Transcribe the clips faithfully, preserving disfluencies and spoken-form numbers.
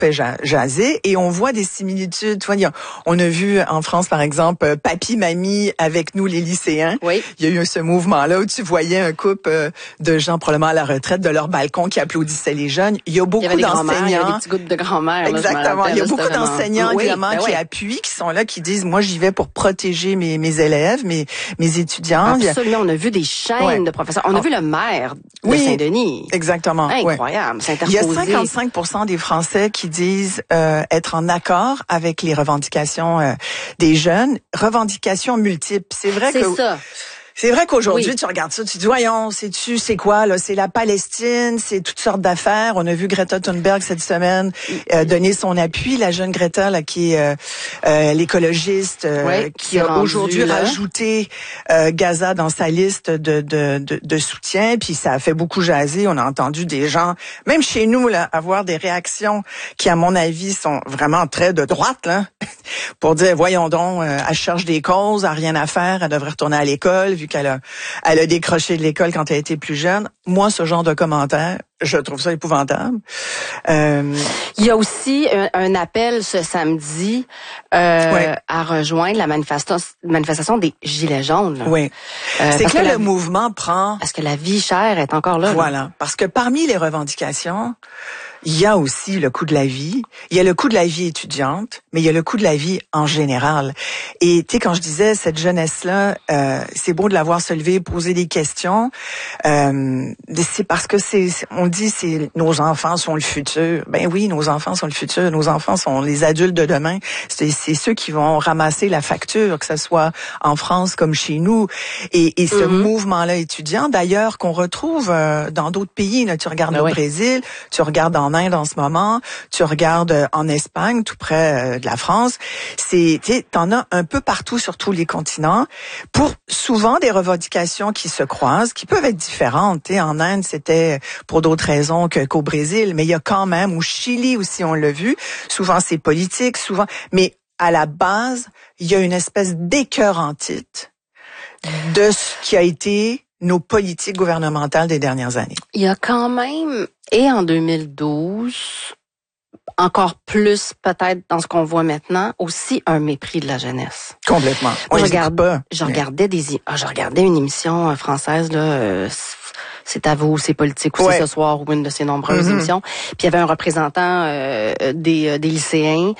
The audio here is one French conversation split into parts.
fait jaser et on voit des similitudes. Tu vois, il y a, on a vu en France, par exemple, Papi, Mamie avec nous, les lycéens. Oui. Il y a eu ce mouvement-là où tu voyais un couple de gens probablement à la retraite de leur balcon qui applaudissaient les jeunes. Il y a beaucoup d'enseignants. Il y a des petits groupes de grand-mère. Exactement. Là, il y a beaucoup vraiment... d'enseignants, oui, évidemment, ben qui oui. appuient, qui sont là, qui disent, moi, j'y vais pour protéger mes, mes élèves, mes, mes étudiants. Absolument. On a vu des chaînes ouais. de professeurs. On a oh. vu le maire de oui, Saint-Denis. Exactement. Incroyable. Ouais. Il y a cinquante-cinq pour cent des Français qui disent euh, être en accord avec les revendications euh, des jeunes. Revendications multiples. C'est vrai c'est que... ça. C'est vrai qu'aujourd'hui, oui. tu regardes ça, tu dis, voyons, sais-tu, c'est quoi, là? C'est la Palestine, c'est toutes sortes d'affaires. On a vu Greta Thunberg cette semaine euh, donner son appui, la jeune Greta, là, qui est euh, euh, l'écologiste, euh, oui, qui a aujourd'hui rajouté euh, Gaza dans sa liste de, de, de, de soutien. Puis ça a fait beaucoup jaser. On a entendu des gens, même chez nous, là, avoir des réactions qui, à mon avis, sont vraiment très de droite, là, pour dire, voyons donc, euh, elle cherche des causes, elle a rien à faire, elle devrait retourner à l'école, vu qu'elle a, elle a décroché de l'école quand elle était plus jeune. Moi, ce genre de commentaires, je trouve ça épouvantable. Euh... Il y a aussi un, un appel ce samedi euh, ouais. à rejoindre la manifestation, manifestation des Gilets jaunes. Là. Oui. Euh, C'est que, que là, la... le mouvement prend... Parce que la vie chère est encore là. Voilà. Là. Parce que parmi les revendications, il y a aussi le coût de la vie. Il y a le coût de la vie étudiante, mais il y a le coût de la vie en général. Et tu sais, quand je disais, cette jeunesse-là, euh, c'est beau de la voir se lever, poser des questions. Euh, c'est parce que c'est, on dit, c'est nos enfants sont le futur. Ben oui, nos enfants sont le futur. Nos enfants sont les adultes de demain. C'est, c'est ceux qui vont ramasser la facture, que ce soit en France comme chez nous. Et, et ce mm-hmm. mouvement-là étudiant, d'ailleurs, qu'on retrouve euh, dans d'autres pays. Là, tu regardes ben au oui. Brésil, tu regardes en Inde en ce moment, tu regardes en Espagne, tout près de la France, c'est, tu sais, t'en as un peu partout sur tous les continents, pour souvent des revendications qui se croisent, qui peuvent être différentes. Tu sais, en Inde, c'était pour d'autres raisons que, qu'au Brésil, mais il y a quand même, au Chili aussi, on l'a vu, souvent c'est politique, souvent, mais à la base, il y a une espèce d'écœurantite de ce qui a été nos politiques gouvernementales des dernières années. Il y a quand même, et en deux mille douze, encore plus peut-être dans ce qu'on voit maintenant, aussi un mépris de la jeunesse. Complètement. Moi, ouais, je, regarde, pas, je mais... regardais des, je regardais une émission française là. Euh, c'est à vous, c'est politique aussi ouais. ce soir, ou une de ces nombreuses mm-hmm. émissions. Puis il y avait un représentant euh, des, des lycéens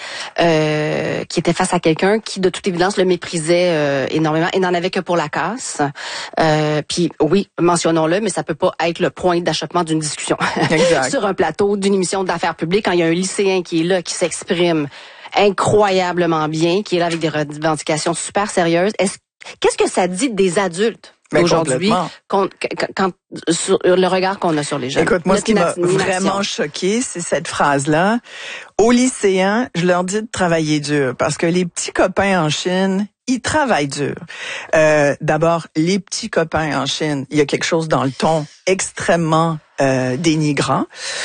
euh, qui était face à quelqu'un qui, de toute évidence, le méprisait euh, énormément et n'en avait que pour la casse. Euh, puis oui, mentionnons-le, mais ça peut pas être le point d'achoppement d'une discussion sur un plateau d'une émission d'affaires publiques quand il y a un lycéen qui est là, qui s'exprime incroyablement bien, qui est là avec des revendications super sérieuses. Est-ce, qu'est-ce que ça dit des adultes? Mais aujourd'hui, quand, quand, sur le regard qu'on a sur les jeunes. Écoute, moi, ce qui m'a vraiment choqué, c'est cette phrase-là. Aux lycéens, je leur dis de travailler dur, parce que les petits copains en Chine, ils travaillent dur. Euh, d'abord, les petits copains en Chine, il y a quelque chose dans le ton extrêmement euh, dénigrant.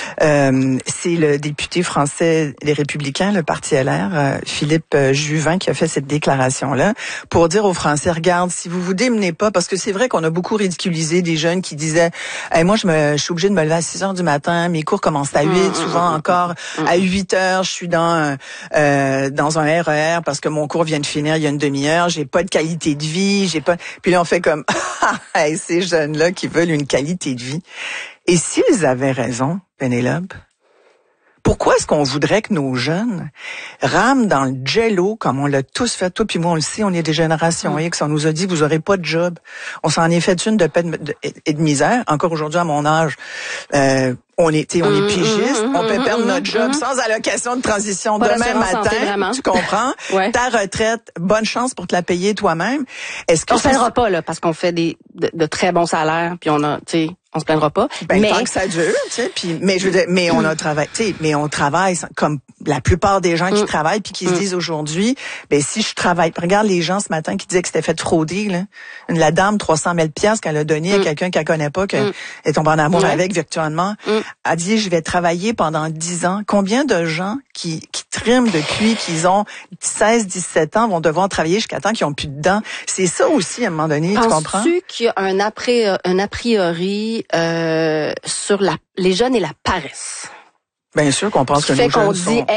Euh, c'est le député français des Républicains, le Parti L R, euh, Philippe Juvin, qui a fait cette déclaration-là pour dire aux Français, regarde, si vous vous démenez pas, parce que c'est vrai qu'on a beaucoup ridiculisé des jeunes qui disaient, hey, moi, je, me, je suis obligée de me lever à six heures du matin, mes cours commencent à huit, souvent encore à huit heures, je suis dans, euh, dans un R E R parce que mon cours vient de finir il y a une demi-heure, j'ai pas de qualité de vie, j'ai pas... Puis là, on fait comme, hey, ces jeunes-là qui veulent une qualité de vie. Et s'ils avaient raison, Pénélope, pourquoi est-ce qu'on voudrait que nos jeunes rament dans le jello, comme on l'a tous fait, toi puis moi on le sait, on est des générations X, on nous a dit vous aurez pas de job. On s'en est fait une de paix et de misère. Encore aujourd'hui à mon âge, euh, on est, on est pigiste, on peut perdre notre job sans allocation de transition pas demain matin. Santé, tu comprends? Ouais. Ta retraite, bonne chance pour te la payer toi-même. Est-ce que on se plaindra pas là, parce qu'on fait des de, de très bons salaires, puis on a, tu sais, on se plaindra pas. Ben, mais tant que ça dure, tu sais. Puis, mais je veux dire, mais on a travaillé, tu sais, mais on travaille comme la plupart des gens qui mm. travaillent puis qui mm. se disent aujourd'hui, ben si je travaille, regarde les gens ce matin qui disaient que c'était fait frauder là, la dame trois cent mille piastres qu'elle a donné mm. à quelqu'un qu'elle connaît pas, qu'elle mm. est tombée en amour mm. avec virtuellement, mm. a dit je vais travailler pendant dix ans. Combien de gens qui qui triment depuis qu'ils ont seize dix-sept ans vont devoir travailler jusqu'à temps qu'ils ont plus de dents? C'est ça aussi à un moment donné, Penses-tu tu comprends? Penses-tu qu'il y a un après un a priori euh, sur la les jeunes et la paresse? Bien sûr qu'on pense que nos jeunes sont...